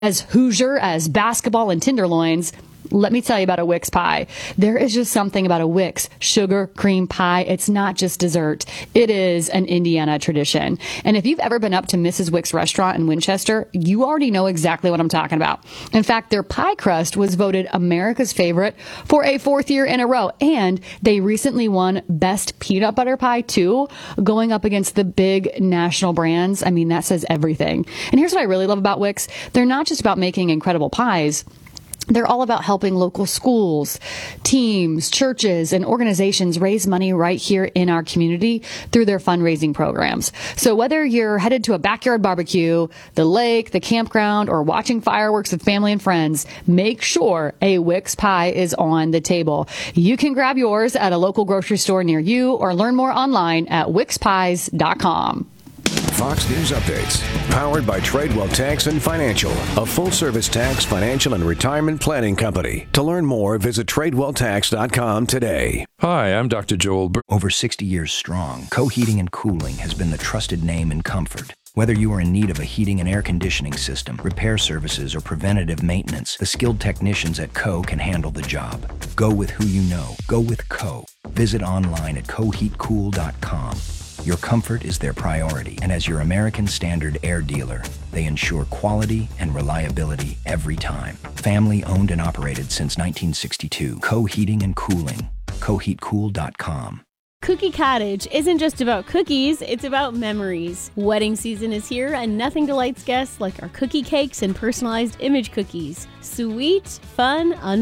as Hoosier as basketball and tenderloins, let me tell you about a Wix pie. There is just something about a Wix sugar cream pie. It's not just dessert. It is an Indiana tradition. And if you've ever been up to Mrs. Wix restaurant in Winchester, you already know exactly what I'm talking about. In fact, their pie crust was voted America's favorite for a fourth year in a row. And they recently won Best Peanut Butter Pie too, going up against the big national brands. I mean, that says everything. And here's what I really love about Wix. They're not just about making incredible pies. They're all about helping local schools, teams, churches, and organizations raise money right here in our community through their fundraising programs. So whether you're headed to a backyard barbecue, the lake, the campground, or watching fireworks with family and friends, make sure a Wix pie is on the table. You can grab yours at a local grocery store near you or learn more online at wixpies.com. Fox News Updates, powered by Tradewell Tax and Financial, a full-service tax, financial, and retirement planning company. To learn more, visit TradewellTax.com today. Hi, I'm Dr. Joel Over 60 years strong, Co Heating and Cooling has been the trusted name in comfort. Whether you are in need of a heating and air conditioning system, repair services, or preventative maintenance, the skilled technicians at Co can handle the job. Go with who you know. Go with Co. Visit online at coheatcool.com. Your comfort is their priority, and as your American Standard Air dealer, they ensure quality and reliability every time. Family owned and operated since 1962. Co Heating and Cooling. coheatcool.com. Cookie Cottage isn't just about cookies, it's about memories. Wedding season is here, and nothing delights guests like our cookie cakes and personalized image cookies. Sweet, fun,